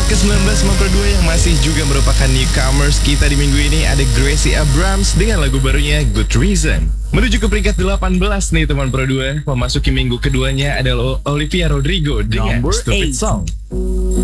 ke-19 Pro 2 yang masih juga merupakan newcomers kita di minggu ini ada Gracie Abrams dengan lagu barunya Good Reason. Menuju ke peringkat 18 nih teman Pro 2, memasuki minggu keduanya adalah Olivia Rodrigo dengan Number Stupid 8. Song.